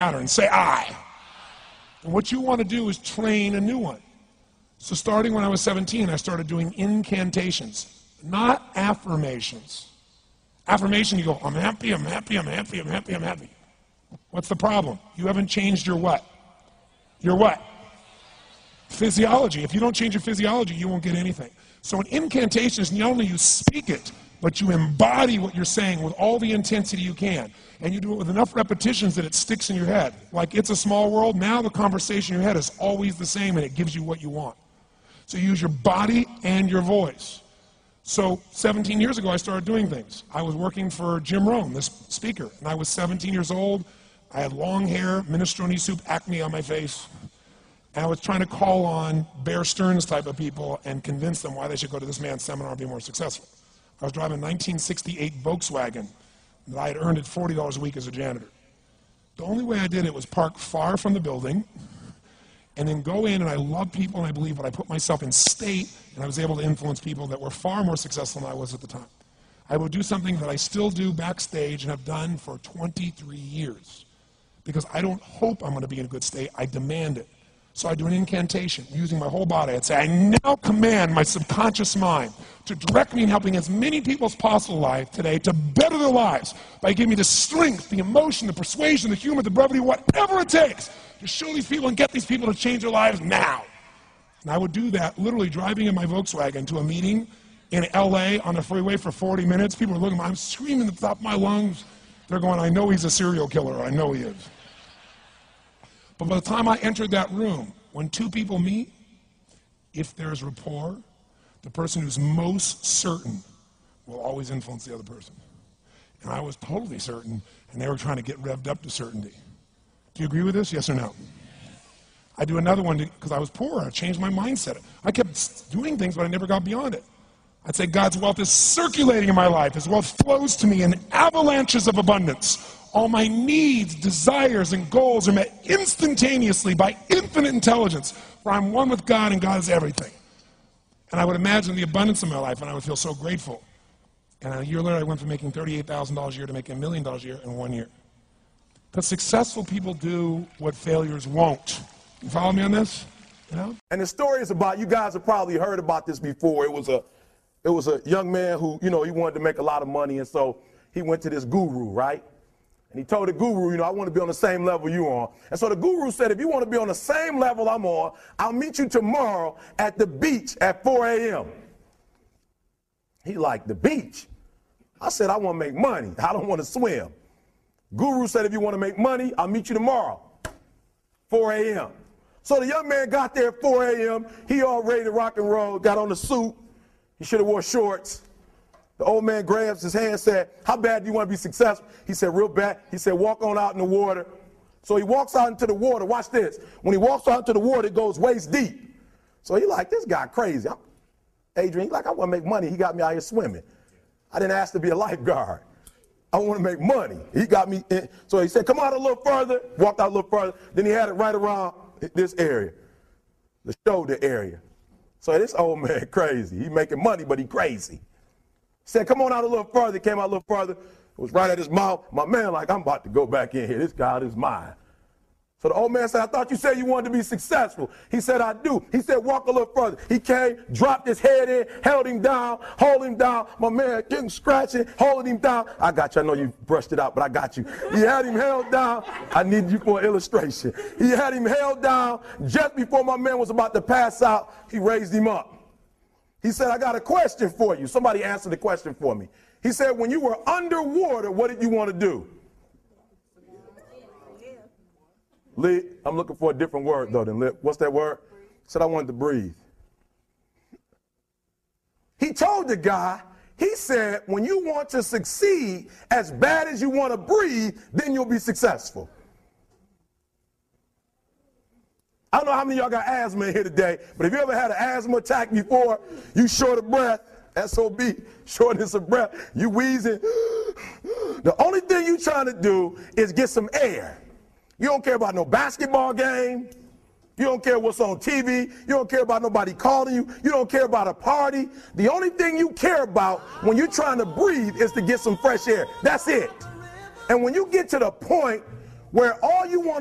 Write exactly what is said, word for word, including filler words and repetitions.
pattern. Say I. And what you want to do is train a new one. So starting when I was seventeen, I started doing incantations, not affirmations. Affirmation, you go, I'm happy, I'm happy, I'm happy, I'm happy, I'm happy. What's the problem? You haven't changed your what? Your what? Physiology. If you don't change your physiology, you won't get anything. So an incantation is not only you speak it, but you embody what you're saying with all the intensity you can. And you do it with enough repetitions that it sticks in your head. Like It's a Small World, now the conversation in your head is always the same and it gives you what you want. So you use your body and your voice. So seventeen years ago, I started doing things. I was working for Jim Rohn, this speaker, and I was seventeen years old. I had long hair, minestrone soup, acne on my face. And I was trying to call on Bear Stearns type of people and convince them why they should go to this man's seminar and be more successful. I was driving a nineteen sixty-eight Volkswagen that I had earned at forty dollars a week as a janitor. The only way I did it was park far from the building and then go in, and I love people and I believe, but I put myself in state, and I was able to influence people that were far more successful than I was at the time. I would do something that I still do backstage and have done for twenty-three years because I don't hope I'm going to be in a good state, I demand it. So I do an incantation using my whole body. I'd say, I now command my subconscious mind to direct me in helping as many people as possible alive today to better their lives by giving me the strength, the emotion, the persuasion, the humor, the brevity, whatever it takes to show these people and get these people to change their lives now. And I would do that literally driving in my Volkswagen to a meeting in L A on the freeway for forty minutes. People are looking at me, I'm screaming at the top of my lungs. They're going, I know he's a serial killer, I know he is. But by the time I entered that room, when two people meet, if there's rapport, the person who's most certain will always influence the other person. And I was totally certain, and they were trying to get revved up to certainty. Do you agree with this, yes or no? I do another one because I was poor. I changed my mindset. I kept doing things, but I never got beyond it. I'd say God's wealth is circulating in my life. His wealth flows to me in avalanches of abundance. All my needs, desires, and goals are met instantaneously by infinite intelligence, for I'm one with God and God is everything. And I would imagine the abundance of my life, and I would feel so grateful. And a year later, I went from making thirty-eight thousand dollars a year to making a million dollars a year in one year. Because successful people do what failures won't. You follow me on this? You know? And the story is about, you guys have probably heard about this before. It was a, it was a young man who, you know, he wanted to make a lot of money, and so he went to this guru, right? And he told the guru, you know, I want to be on the same level you are. And so the guru said, if you want to be on the same level I'm on, I'll meet you tomorrow at the beach at four A M He liked the beach. I said, I want to make money. I don't want to swim. Guru said, if you want to make money, I'll meet you tomorrow, four A M So the young man got there at four A M He all ready to rock and roll, got on the suit. He should have wore shorts. The old man grabs his hand and said, how bad do you want to be successful? He said, real bad. He said, walk on out in the water. So he walks out into the water. Watch this. When he walks out into the water, it goes waist deep. So he like, this guy crazy. I'm, Adrian, he like, I want to make money. He got me out here swimming. I didn't ask to be a lifeguard. I want to make money. He got me in. So he said, come out a little further. Walked out a little further. Then he had it right around this area, the shoulder area. So this old man crazy. He making money, but he crazy. Said, come on out a little further. Came out a little further. It was right at his mouth. My man like, I'm about to go back in here. This God is mine. So the old man said, I thought you said you wanted to be successful. He said, I do. He said, walk a little further. He came, dropped his head in, held him down, hold him down. My man getting scratching, holding him down. I got you. I know you brushed it out, but I got you. He had him held down. I need you for an illustration. He had him held down. Just before my man was about to pass out, he raised him up. He said, I got a question for you. Somebody answer the question for me. He said, when you were underwater, what did you want to do? Lee, I'm looking for a different word, though, than lip. What's that word? He said, I wanted to breathe. He told the guy, he said, when you want to succeed as bad as you want to breathe, then you'll be successful. I don't know how many of y'all got asthma in here today, but if you ever had an asthma attack before, you short of breath, S O B, shortness of breath, you wheezing. The only thing you trying to do is get some air. You don't care about no basketball game. You don't care what's on T V. You don't care about nobody calling you. You don't care about a party. The only thing you care about when you're trying to breathe is to get some fresh air. That's it. And when you get to the point where all you want